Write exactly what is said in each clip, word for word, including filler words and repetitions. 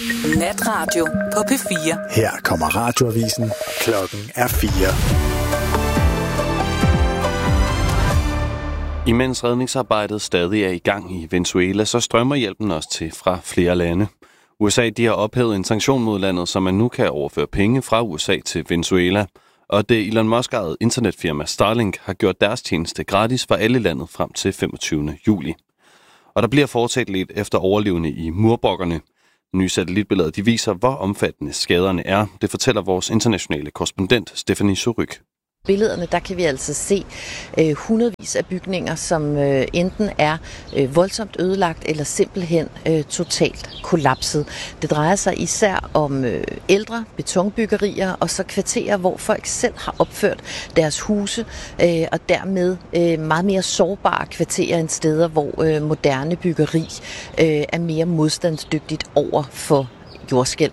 Natradio på P fire. Her kommer radioavisen. Klokken er fire. Imens redningsarbejdet stadig er i gang i Venezuela, så strømmer hjælpen også til fra flere lande. U S A de har ophævet en sanktion mod landet, så man nu kan overføre penge fra U S A til Venezuela. Og det Elon Musk-ejede internetfirma Starlink har gjort deres tjeneste gratis for alle landet frem til femogtyvende juli. Og der bliver fortsat lidt efter overlevende i murbokkerne. Nye satellitbilleder de viser, hvor omfattende skaderne er. Det fortæller vores internationale korrespondent Stephanie Suryk. Billederne, der kan vi altså se øh, hundredvis af bygninger, som øh, enten er øh, voldsomt ødelagt eller simpelthen øh, totalt kollapset. Det drejer sig især om øh, ældre betonbyggerier og så kvarterer, hvor folk selv har opført deres huse øh, og dermed øh, meget mere sårbare kvarterer end steder, hvor øh, moderne byggeri øh, er mere modstandsdygtigt over for jordskælv.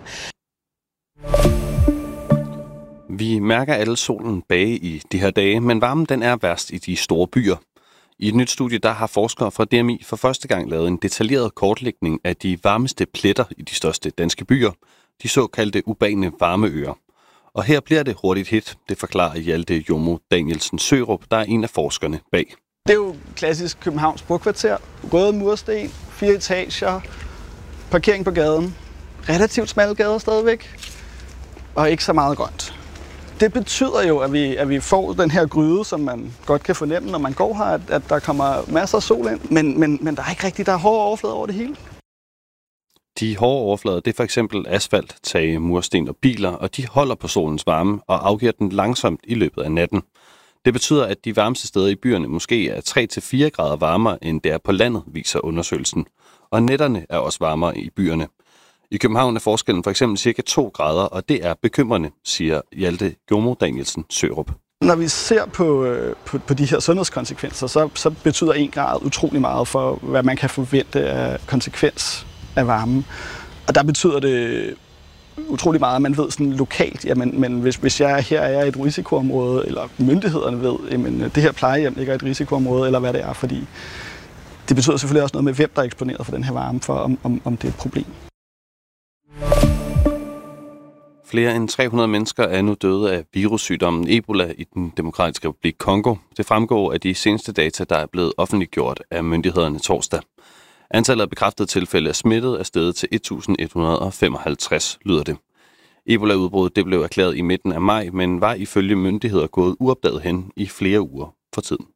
Vi mærker alle solen bage i de her dage, men varmen den er værst i de store byer. I et nyt studie der har forskere fra D M I for første gang lavet en detaljeret kortlægning af de varmeste pletter i de største danske byer, de såkaldte urbane varmeøer. Og her bliver det hurtigt hit, det forklarer Hjalte Jomo Danielsen Sørup, der er en af forskerne bag. Det er jo klassisk Københavns brokvarter. Røde mursten, fire etager, parkering på gaden, relativt smalle gader stadigvæk, og ikke så meget grønt. Det betyder jo, at vi, at vi får den her gryde, som man godt kan fornemme, når man går her, at, at der kommer masser af sol ind, men, men, men der er ikke rigtig, der er hårde overflader over det hele. De hårde overflader, det er for eksempel asfalt, tage, mursten og biler, og de holder på solens varme og afgiver den langsomt i løbet af natten. Det betyder, at de varmeste steder i byerne måske er tre til fire grader varmere, end det er på landet, viser undersøgelsen. Og nætterne er også varmere i byerne. I København er forskellen for eksempel cirka to grader, og det er bekymrende, siger Hjalte Jomo Danielsen Sørup. Når vi ser på, på, på de her sundhedskonsekvenser, så, så betyder en grad utrolig meget for, hvad man kan forvente af konsekvens af varmen. Og der betyder det utrolig meget, at man ved sådan lokalt, jamen, men hvis, hvis jeg her er i et risikoområde, eller myndighederne ved, jamen det her plejehjem ligger i et risikoområde, eller hvad det er, fordi det betyder selvfølgelig også noget med, hvem der er eksponeret for den her varme, for om, om, om det er et problem. Flere end tre hundrede mennesker er nu døde af virussygdommen Ebola i den Demokratiske Republik Kongo. Det fremgår af de seneste data, der er blevet offentliggjort af myndighederne torsdag. Antallet af bekræftede tilfælde af smittet er steget til et tusind et hundrede og femoghalvtreds, lyder det. Ebola-udbruddet det blev erklæret i midten af maj, men var ifølge myndigheder gået uopdaget hen i flere uger for tiden.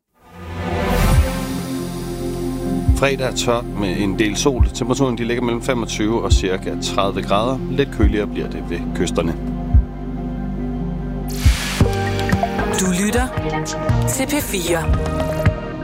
Fredag er tørt med en del sol. Temperaturen de ligger mellem femogtyve og cirka tredive grader. Lidt køligere bliver det ved kysterne. Du lytter til P fire.